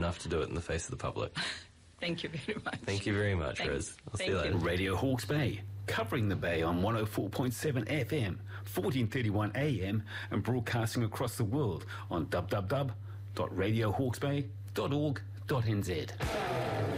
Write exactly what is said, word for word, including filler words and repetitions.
enough to do it in the face of the public. Thank you very much. Thank you very much, Thanks. Rose. I'll Thank see you later. you. Radio Hawke's Bay, covering the Bay on one oh four point seven F M, fourteen thirty-one A M, and broadcasting across the world on w w w dot radio hawke's bay dot org dot n z.